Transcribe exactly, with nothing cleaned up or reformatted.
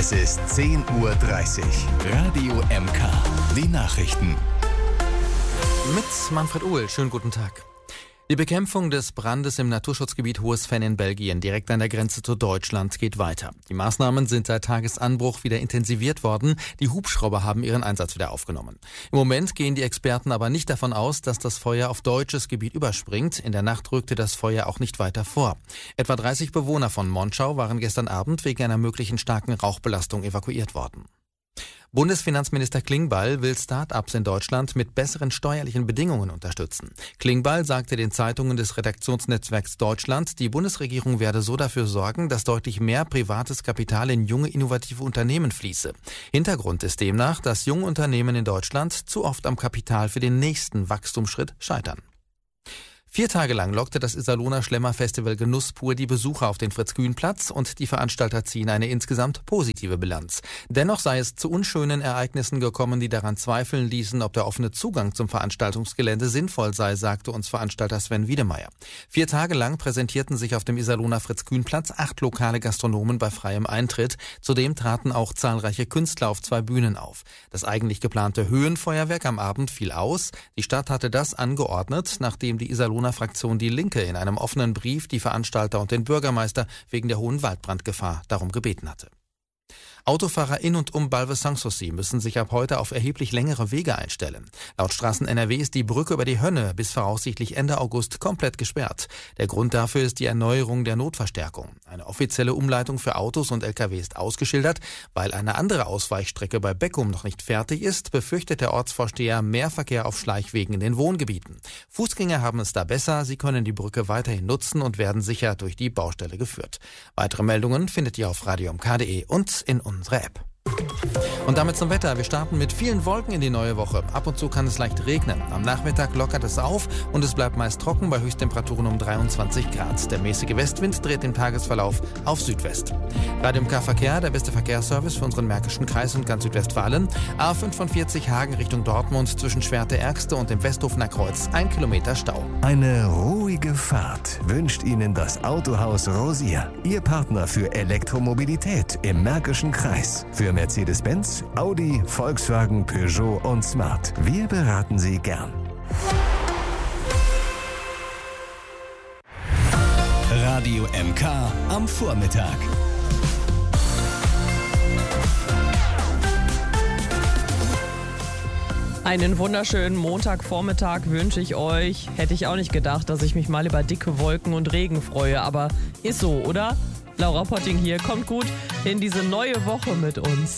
Es ist zehn Uhr dreißig. Radio M K. Die Nachrichten. Mit Manfred Uhl. Schönen guten Tag. Die Bekämpfung des Brandes im Naturschutzgebiet Hohes Venn in Belgien, direkt an der Grenze zu Deutschland, geht weiter. Die Maßnahmen sind seit Tagesanbruch wieder intensiviert worden. Die Hubschrauber haben ihren Einsatz wieder aufgenommen. Im Moment gehen die Experten aber nicht davon aus, dass das Feuer auf deutsches Gebiet überspringt. In der Nacht rückte das Feuer auch nicht weiter vor. Etwa dreißig Bewohner von Monschau waren gestern Abend wegen einer möglichen starken Rauchbelastung evakuiert worden. Bundesfinanzminister Klingbeil will Start-ups in Deutschland mit besseren steuerlichen Bedingungen unterstützen. Klingbeil sagte den Zeitungen des Redaktionsnetzwerks Deutschland, die Bundesregierung werde so dafür sorgen, dass deutlich mehr privates Kapital in junge, innovative Unternehmen fließe. Hintergrund ist demnach, dass junge Unternehmen in Deutschland zu oft am Kapital für den nächsten Wachstumsschritt scheitern. Vier Tage lang lockte das Iserlohner Schlemmer-Festival Genuss pur die Besucher auf den Fritz-Kühn-Platz und die Veranstalter ziehen eine insgesamt positive Bilanz. Dennoch sei es zu unschönen Ereignissen gekommen, die daran zweifeln ließen, ob der offene Zugang zum Veranstaltungsgelände sinnvoll sei, sagte uns Veranstalter Sven Wiedemeyer. Vier Tage lang präsentierten sich auf dem Iserlohner Fritz-Kühn-Platz acht lokale Gastronomen bei freiem Eintritt. Zudem traten auch zahlreiche Künstler auf zwei Bühnen auf. Das eigentlich geplante Höhenfeuerwerk am Abend fiel aus. Die Stadt hatte das angeordnet, nachdem die Iserlohner Fraktion Die Linke in einem offenen Brief die Veranstalter und den Bürgermeister wegen der hohen Waldbrandgefahr darum gebeten hatte. Autofahrer in und um Balve-Sanssouci müssen sich ab heute auf erheblich längere Wege einstellen. Laut Straßen N R W ist die Brücke über die Hönne bis voraussichtlich Ende August komplett gesperrt. Der Grund dafür ist die Erneuerung der Notverstärkung. Eine offizielle Umleitung für Autos und L K W ist ausgeschildert. Weil eine andere Ausweichstrecke bei Beckum noch nicht fertig ist, befürchtet der Ortsvorsteher mehr Verkehr auf Schleichwegen in den Wohngebieten. Fußgänger haben es da besser, sie können die Brücke weiterhin nutzen und werden sicher durch die Baustelle geführt. Weitere Meldungen findet ihr auf radio m k punkt de und in unsere App. Und damit zum Wetter. Wir starten mit vielen Wolken in die neue Woche. Ab und zu kann es leicht regnen. Am Nachmittag lockert es auf und es bleibt meist trocken bei Höchsttemperaturen um dreiundzwanzig Grad. Der mäßige Westwind dreht im Tagesverlauf auf Südwest. Radio M K Verkehr, der beste Verkehrsservice für unseren Märkischen Kreis und ganz Südwestfalen. A fünfundvierzig Hagen Richtung Dortmund zwischen Schwerte-Ergste und dem Westhofener Kreuz. Ein Kilometer Stau. Eine ruhige Fahrt wünscht Ihnen das Autohaus Rosier. Ihr Partner für Elektromobilität im Märkischen Kreis. Für Mercedes-Benz, Audi, Volkswagen, Peugeot und Smart. Wir beraten Sie gern. Radio M K am Vormittag. Einen wunderschönen Montagvormittag wünsche ich euch. Hätte ich auch nicht gedacht, dass ich mich mal über dicke Wolken und Regen freue, aber ist so, oder? Laura Potting hier, kommt gut in diese neue Woche mit uns.